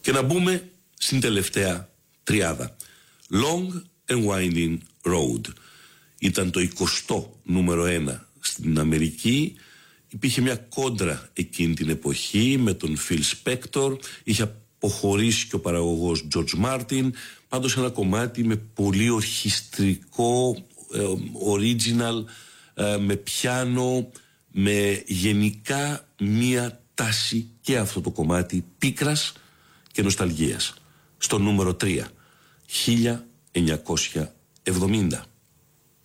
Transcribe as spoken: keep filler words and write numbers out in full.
Και να μπούμε στην τελευταία τριάδα. Long and Winding Road. Ήταν το εικοστό νούμερο ένα στην Αμερική. Υπήρχε μια κόντρα εκείνη την εποχή με τον Phil Spector. Είχε αποχωρήσει και ο παραγωγός George Martin. Πάντως ένα κομμάτι με πολύ ορχιστρικό, ε, original, ε, με πιάνο, με γενικά μία τάση και αυτό το κομμάτι πίκρας και νοσταλγίας. Στο νούμερο τρία, χίλια εννιακόσια εβδομήντα.